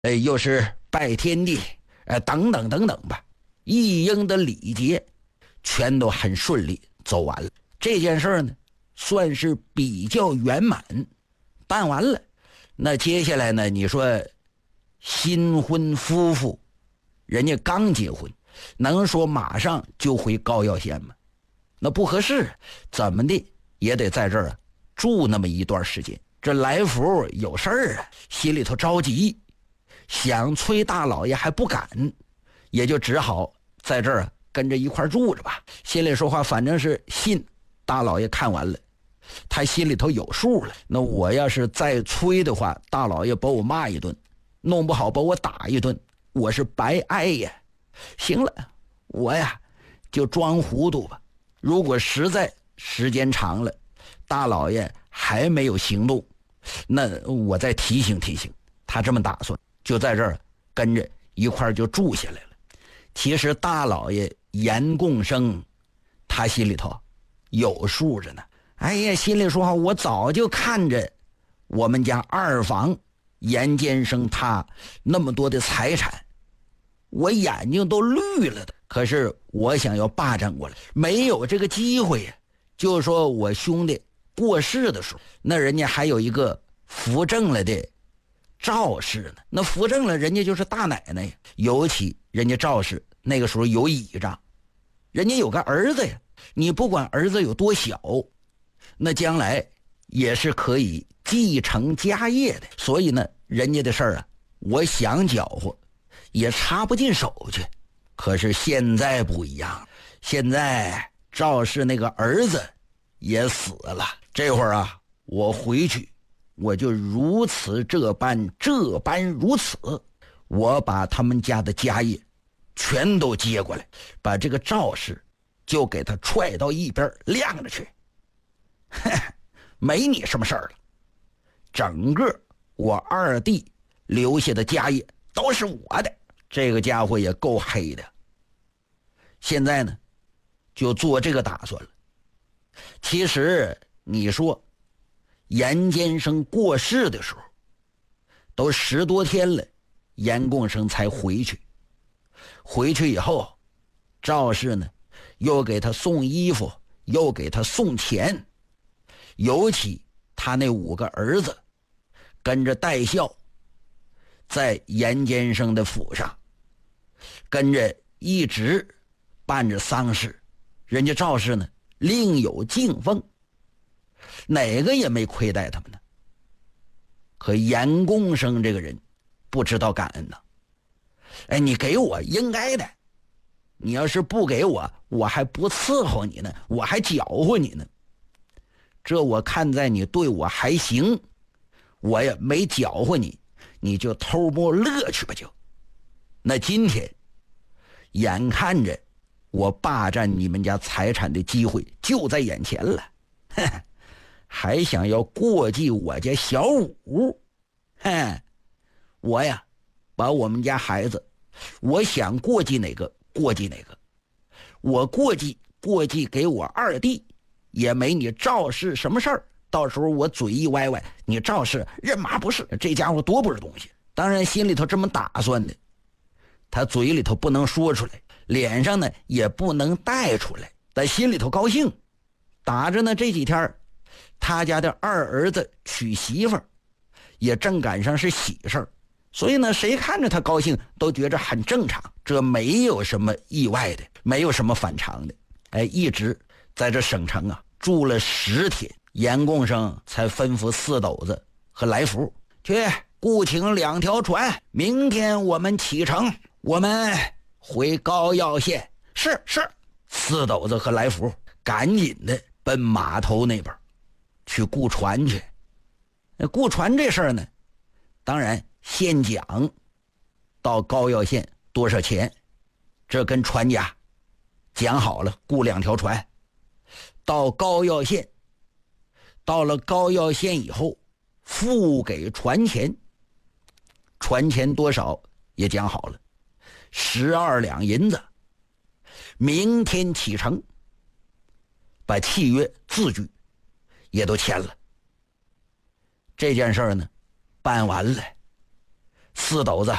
又是拜天地，等等等等吧，一应的礼节全都很顺利走完了。这件事呢，算是比较圆满办完了。那接下来呢，你说新婚夫妇，人家刚结婚，能说马上就回高要县吗？那不合适，怎么的也得在这儿住那么一段时间。这来福有事儿啊，心里头着急，想催大老爷还不敢，也就只好在这儿跟着一块住着吧。心里说话，反正是信大老爷看完了，他心里头有数了。那我要是再催的话，大老爷把我骂一顿，弄不好把我打一顿，我是白挨呀。行了，我呀就装糊涂吧。如果实在时间长了，大老爷还没有行动，那我再提醒提醒他。这么打算，就在这儿跟着一块就住下来了。其实大老爷严共生他心里头有数着呢。哎呀，心里说我早就看着我们家二房严监生他那么多的财产，我眼睛都绿了的。可是我想要霸占过来，没有这个机会呀。就说我兄弟过世的时候，那人家还有一个扶正了的赵氏呢。那扶正了，人家就是大奶奶呀。尤其人家赵氏那个时候有倚仗，人家有个儿子呀。你不管儿子有多小，那将来也是可以继承家业的。所以呢，人家的事儿我想搅和也插不进手去。可是现在不一样，现在赵氏那个儿子也死了。这会儿我回去，我就如此这般如此，我把他们家的家业全都接过来，把这个赵氏就给他踹到一边晾着去。没你什么事儿了，整个我二弟留下的家业都是我的。这个家伙也够黑的，现在呢就做这个打算了。其实你说严监生过世的时候都10多天了，严共生才回去。回去以后，赵氏呢又给他送衣服，又给他送钱。尤其他那5个儿子跟着戴孝在严监生的府上跟着一直办着丧事，人家赵氏呢另有敬奉，哪个也没亏待他们呢。可严共生这个人不知道感恩呢。你给我应该的，你要是不给我，我还不伺候你呢，我还搅和你呢。这我看在你对我还行，我也没搅和你，你就偷摸乐去吧就。那今天眼看着我霸占你们家财产的机会就在眼前了，还想要过继我家小五，我呀把我们家孩子，我想过继哪个过继哪个，我过继给我二弟，也没你赵氏什么事儿。到时候我嘴一歪歪，你赵氏认妈不是，这家伙多不是东西。当然心里头这么打算的，他嘴里头不能说出来，脸上呢也不能带出来，但心里头高兴。打着呢这几天他家的二儿子娶媳妇儿，也正赶上是喜事儿，所以呢谁看着他高兴都觉着很正常，这没有什么意外的，没有什么反常的。一直在这省城住了10天，严共生才吩咐4斗子和来福去雇请2条船，明天我们启程，我们回高要县。是4斗子和来福赶紧的奔码头那边去雇船去。雇船这事儿呢，当然现讲到高要县多少钱，这跟船家讲好了，雇2条船到高要县。到了高要县以后，付给船钱，船钱多少也讲好了，12两银子。明天启程，把契约字据也都签了。这件事呢办完了， 四斗子